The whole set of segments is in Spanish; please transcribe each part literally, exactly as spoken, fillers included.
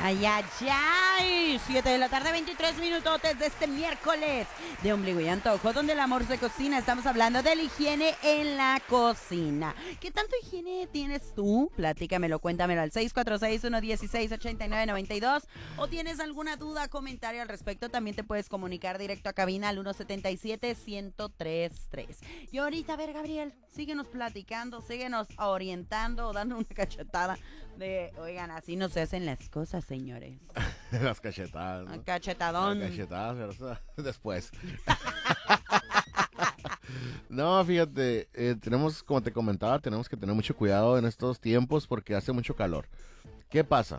Ay, ay, ay. siete de la tarde, veintitrés minutos de este miércoles de Ombligo y Antojo, donde el amor se cocina. Estamos hablando de la higiene en la cocina. ¿Qué tanto higiene tienes tú? Platícamelo, cuéntamelo al seis cuatro seis, uno uno seis, ocho nueve nueve dos. ¿O tienes alguna duda, comentario al respecto? También te puedes comunicar directo a cabina al uno siete siete, uno cero tres tres. Y ahorita, a ver, Gabriel, síguenos platicando, síguenos orientando o dando una cachetada de, oigan, así no se hacen las cosas, señores. Las cachetadas, ¿no? Cachetadón. Las cachetadas, ¿verdad? Después. No, fíjate, eh, tenemos, como te comentaba, tenemos que tener mucho cuidado en estos tiempos porque hace mucho calor. ¿Qué pasa?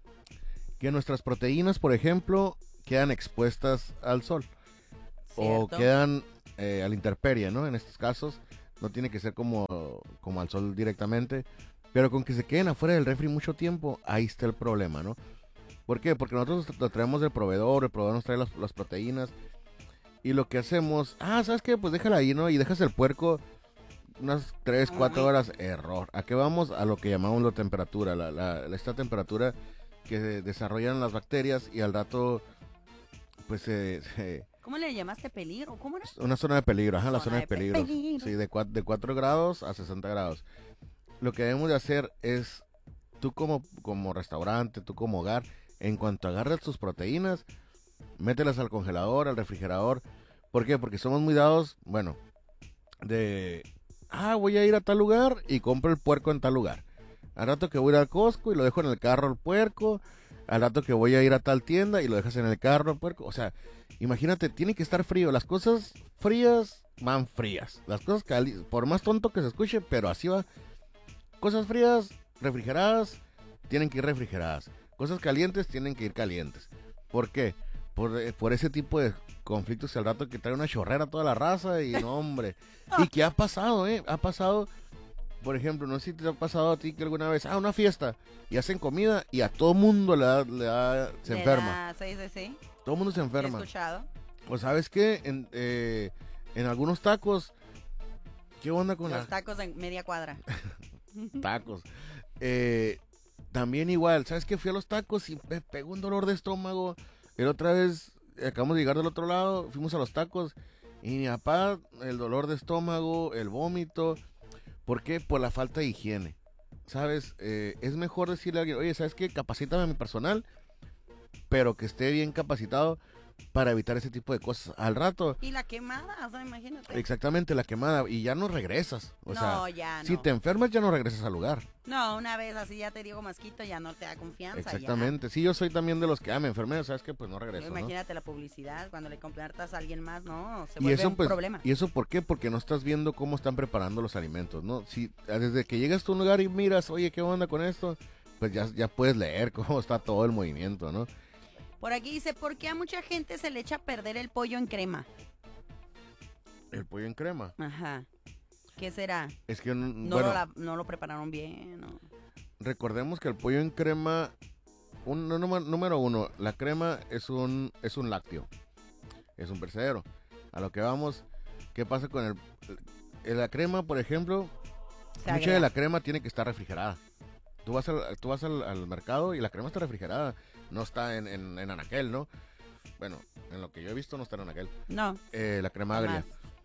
Que nuestras proteínas, por ejemplo, quedan expuestas al sol. ¿Cierto? O quedan eh, a la intemperie, ¿no? En estos casos, no tiene que ser como, como al sol directamente. Pero con que se queden afuera del refri mucho tiempo, ahí está el problema, ¿no? ¿Por qué? Porque nosotros lo traemos del proveedor, el proveedor nos trae las, las proteínas. Y lo que hacemos, ah, ¿sabes qué? Pues déjala ahí, ¿no? Y dejas el puerco unas tres, cuatro horas. Error. ¿A qué vamos? A lo que llamamos la temperatura. La, la, esta temperatura que desarrollan las bacterias y al rato, pues se... se ¿Cómo le llamaste, peligro? ¿Cómo era? una zona de peligro, ajá, la Zona zona de de peligro. peligro. Sí, de, cua- de cuatro grados a sesenta grados. Lo que debemos de hacer es, tú como, como restaurante, tú como hogar, en cuanto agarres tus proteínas, mételas al congelador, al refrigerador. ¿Por qué? Porque somos muy dados, bueno, de, ah, voy a ir a tal lugar y compro el puerco en tal lugar. Al rato que voy a ir al Costco y lo dejo en el carro el puerco. Al rato que voy a ir a tal tienda y lo dejas en el carro el puerco. O sea, imagínate, tiene que estar frío. Las cosas frías van frías. Las cosas calientes, por más tonto que se escuche, pero así va. Cosas frías, refrigeradas, tienen que ir refrigeradas. Cosas calientes, tienen que ir calientes. ¿Por qué? Por, eh, por ese tipo de conflictos al rato que trae una chorrera a toda la raza y no, hombre. Y que ha pasado, ¿eh? Ha pasado, por ejemplo, no sé si te ha pasado a ti que alguna vez, ah, una fiesta, y hacen comida y a todo mundo le da, le da- se Le enferma. da- Sí, sí, sí. Todo mundo se He enferma. escuchado. O sabes qué, en, eh, en algunos tacos, ¿qué onda con Los la... tacos en media cuadra. tacos. Eh, también igual, ¿sabes qué? Fui a los tacos y me pegó un dolor de estómago. Y la otra vez, acabamos de llegar del otro lado, fuimos a los tacos. Y mi papá, el dolor de estómago, el vómito. ¿Por qué? Por la falta de higiene. ¿Sabes? Eh, es mejor decirle a alguien, oye, ¿sabes qué? Capacítame a mi personal, pero que esté bien capacitado para evitar ese tipo de cosas. Al rato, Y la quemada, o sea, imagínate. exactamente, la quemada, y ya no regresas. O no, sea, ya no. si te enfermas, ya no regresas al lugar. No, una vez así ya te digo masquito, ya no te da confianza. Exactamente. Sí, yo soy también de los que, ah, me enfermé, ¿sabes qué? Pues no Ya. regreso, ¿no? Imagínate la publicidad, cuando le compartas a alguien más, no, se Y vuelve eso, un pues, problema. ¿y eso por qué? Porque no estás viendo cómo están preparando los alimentos, ¿no? Si desde que llegas a un lugar y miras, oye, ¿qué onda con esto? Pues ya, ya puedes leer cómo está todo el movimiento, ¿no? Por aquí dice, ¿por qué a mucha gente se le echa a perder el pollo en crema? El pollo en crema. Ajá. ¿Qué será? Es que, no, No, bueno, lo, la- no lo prepararon bien. ¿No? recordemos que el pollo en crema, un, no, número, número uno, la crema es un, es un lácteo, es un vertedero. A lo que vamos, ¿qué pasa con el, el- la crema, por ejemplo? Se Mucha agrega. de la crema tiene que estar refrigerada. Tú vas al, tú vas al, al mercado y la crema está refrigerada. No está en, en, en anaquel, ¿no? Bueno, en lo que yo he visto no está en anaquel. No, Eh, la crema agria. jamás.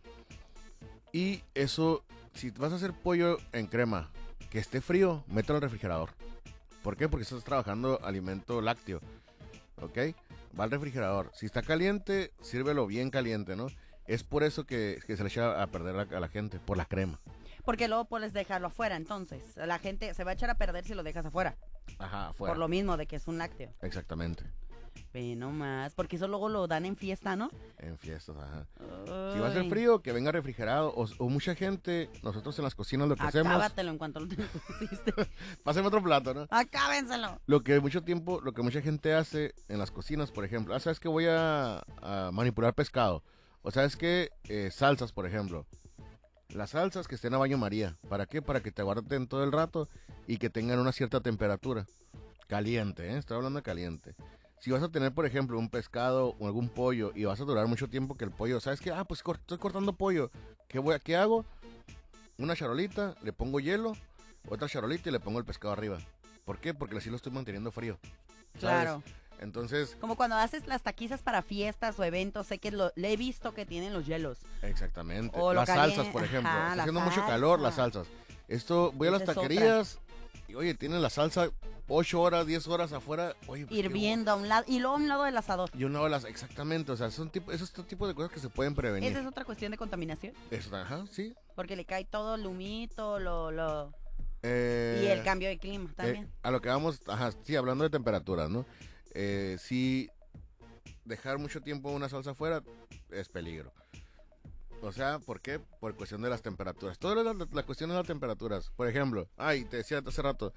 Y eso, si vas a hacer pollo en crema que esté frío, mételo al refrigerador. ¿Por qué? Porque estás trabajando alimento lácteo. ¿Ok? Va al refrigerador. Si está caliente, sírvelo bien caliente, ¿no? Es por eso que, que se le echa a perder a, a la gente, por la crema. Porque luego puedes dejarlo afuera, entonces. La gente se va a echar a perder si lo dejas afuera. Ajá, afuera. Por lo mismo de que es un lácteo. Exactamente. Ve nomás, porque eso luego lo dan en fiesta, ¿no? En fiestas, ajá. Si va a ser Ay, frío, que venga refrigerado. O, o mucha gente, nosotros en las cocinas lo que hacemos... acábatelo en cuanto lo te pusiste. Pásame otro plato, ¿no? Acábenselo. Lo que mucho tiempo, lo que mucha gente hace en las cocinas, por ejemplo, ah, ¿sabes que voy a, a manipular pescado? O sabes que salsas, por ejemplo. Las salsas que estén a baño María. ¿Para qué? Para que te aguarden todo el rato y que tengan una cierta temperatura. Caliente, ¿eh? Estoy hablando de caliente. Si vas a tener, por ejemplo, un pescado o algún pollo y vas a durar mucho tiempo que el pollo, ¿sabes qué? Ah, pues cor- estoy cortando pollo. ¿Qué, voy a, ¿Qué hago? Una charolita, le pongo hielo, otra charolita y le pongo el pescado arriba. ¿Por qué? Porque así lo estoy manteniendo frío. ¿sabes? Claro. Entonces... Como cuando haces las taquizas para fiestas o eventos, sé que lo, le he visto que tienen los hielos. Exactamente. O lo Las calien- salsas, por ejemplo. Ajá, Está la haciendo mucho salsa. calor las salsas. Esto, voy a las Esa es otra. taquerías y, oye, tienen la salsa ocho horas, diez horas afuera. Oye, pues, qué Hirviendo a un lado y luego a un lado del asador. Y una ola, exactamente, o sea, son tipo, esos tipo de cosas que se pueden prevenir. Esa es otra cuestión de contaminación, Eso, ajá, sí. porque le cae todo el humito, lo, lo... Eh, y el cambio de clima eh, también. a lo que vamos, ajá, sí, hablando de temperaturas, ¿no? Eh, sí, dejar mucho tiempo una salsa afuera es peligro. O sea, ¿por qué? Por cuestión de las temperaturas. Toda la, la cuestión de las temperaturas. Por ejemplo, ay, te decía hace rato,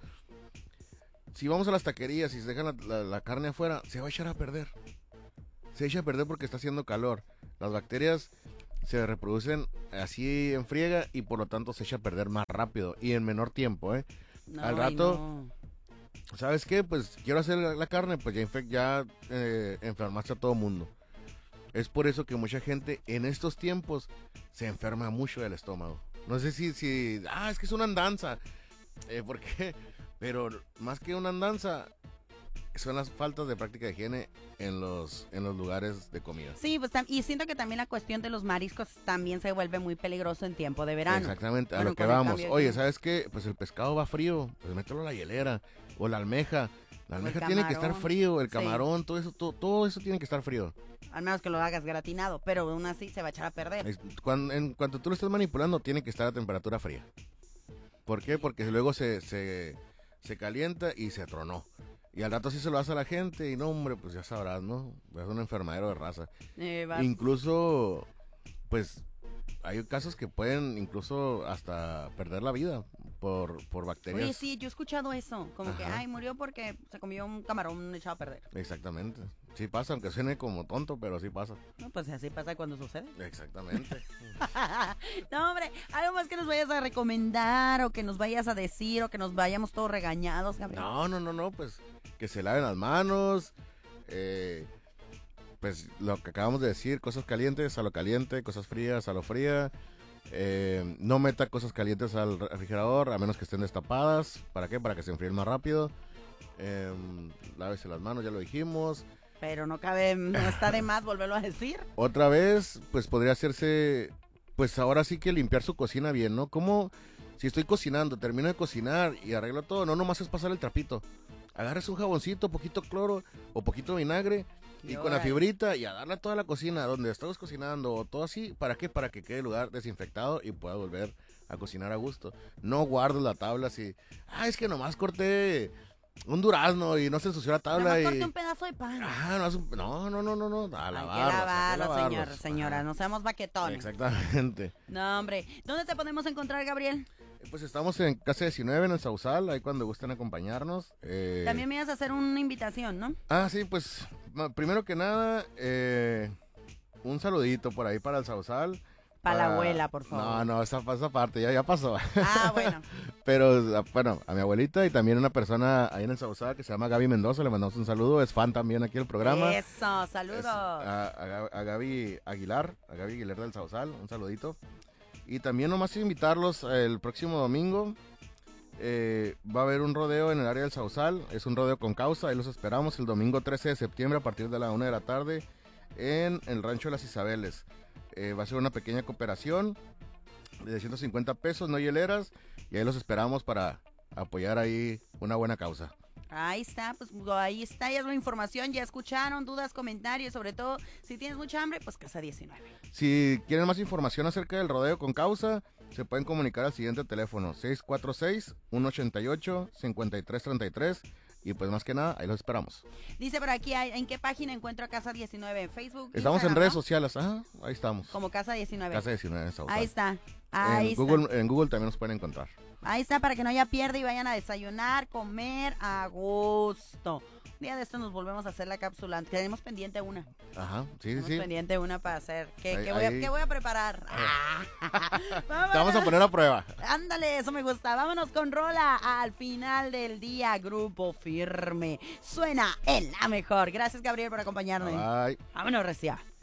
si vamos a las taquerías y se dejan la, la, la carne afuera, se va a echar a perder. Se echa a perder porque está haciendo calor. Las bacterias se reproducen así en friega y por lo tanto se echa a perder más rápido y en menor tiempo, ¿eh? No, al y rato, no. ¿sabes qué? Pues quiero hacer la, la carne, pues ya, infec- ya eh, enfermaste a todo mundo. Es por eso que mucha gente en estos tiempos se enferma mucho del estómago. No sé si, si ah, es que es una andanza. Eh, ¿Por qué? Pero más que una andanza, son las faltas de práctica de higiene en los, en los lugares de comida. Sí, pues tam- y siento que también la cuestión de los mariscos también se vuelve muy peligroso en tiempo de verano. Exactamente, a Bueno, lo que con el vamos. cambio de Oye, clima. ¿sabes qué? Pues el pescado va frío, pues mételo a la hielera. O la almeja. La O el almeja tiene que estar camarón. frío, el Sí. camarón, todo eso, todo, todo eso tiene que estar frío. Al menos que lo hagas gratinado, pero aún así se va a echar a perder. Es- cuan- en cuanto tú lo estés manipulando, tiene que estar a temperatura fría. ¿Por qué? Porque luego se, se, se calienta y se tronó. Y al rato sí se lo hace a la gente y no, hombre, pues ya sabrás, ¿no? Es un enfermadero de raza. Eh, vas- Incluso, pues, hay casos que pueden incluso hasta perder la vida por, por bacterias. Oye, sí, yo he escuchado eso. Como que, Ajá. ay, murió porque se comió un camarón echado a perder. Exactamente. Sí pasa, aunque suene como tonto, pero sí pasa. No, pues así pasa cuando sucede. Exactamente. No, hombre, algo más que nos vayas a recomendar o que nos vayas a decir o que nos vayamos todos regañados, Gabriel. No, no, no, no, pues que se laven las manos. eh, pues lo que acabamos de decir, cosas calientes a lo caliente, cosas frías a lo fría. eh, no meta cosas calientes al refrigerador a menos que estén destapadas. ¿Para qué? Para que se enfríen más rápido. Eh, lávese las manos, ya lo dijimos. Pero no cabe, no está de más volverlo a decir. Otra vez, pues podría hacerse, pues ahora sí que limpiar su cocina bien, ¿no? Como si estoy cocinando, termino de cocinar y arreglo todo, no nomás es pasar el trapito. Agarres un jaboncito, poquito cloro o poquito vinagre y, Y con la órale. fibrita y a darle a toda la cocina donde estamos cocinando o todo así. ¿Para qué? Para que quede el lugar desinfectado y pueda volver a cocinar a gusto. No guardes la tabla así. Ah, es que nomás corté un durazno y no se ensució la tabla Nada más y... corte un pedazo de pan. Ah, no, es un- no, no, no, no, no, a Hay que lavarlos, hay que lavarlo, señor, lavarlos. señora, Ajá. no seamos baquetones. Exactamente. No, hombre. ¿Dónde te podemos encontrar, Gabriel? Pues estamos en Casa diecinueve en el Sausal, ahí cuando gusten acompañarnos. eh. También me ibas a hacer una invitación, ¿no? Ah, sí, pues ma- primero que nada, eh, un saludito por ahí para el Sausal. Para la abuela, por favor. No, no, esa, esa parte ya, ya pasó. Ah, bueno. Pero, bueno, a mi abuelita y también una persona ahí en el Sausal que se llama Gaby Mendoza, le mandamos un saludo, es fan también aquí del programa. Eso, Es- saludos. a, a Gab- a Gaby Aguilar, a Gaby Aguilar del Sausal, un saludito. Y también nomás invitarlos el próximo domingo. eh, va a haber un rodeo en el área del Sausal, es un rodeo con causa, ahí los esperamos el domingo trece de septiembre a partir de la una de la tarde en el rancho de las Isabeles. Eh, va a ser una pequeña cooperación de ciento cincuenta pesos, no hieleras, y ahí los esperamos para apoyar ahí una buena causa. Ahí está, pues ahí está, ya es la información, ya escucharon, dudas, comentarios, sobre todo, si tienes mucha hambre, pues Casa diecinueve. Si quieren más información acerca del rodeo con causa, se pueden comunicar al siguiente teléfono, seis cuatro seis, uno ocho ocho, cinco tres tres tres, y pues más que nada, ahí los esperamos. Dice por aquí, ¿en qué página encuentro a Casa diecinueve? ¿En Facebook? Estamos en Instagram, redes ¿no? sociales, ajá, ahí estamos. Como Casa diecinueve. Casa diecinueve en Sausal. Ahí está, ahí en, está. Google, en Google también nos pueden encontrar. Ahí está, para que no haya pierde y vayan a desayunar, comer a gusto. Un día de esto nos volvemos a hacer la cápsula. Tenemos pendiente una. Ajá, sí, sí, Tenemos sí. pendiente una para hacer. ¿Qué, Ahí- qué voy, a, ahí- qué voy a preparar? Ah. Te vamos a poner a prueba. Ándale, eso me gusta. Vámonos con rola al final del día. Grupo Firme. Suena en la mejor. Gracias, Gabriel, por acompañarme. Bye. Vámonos, Recia.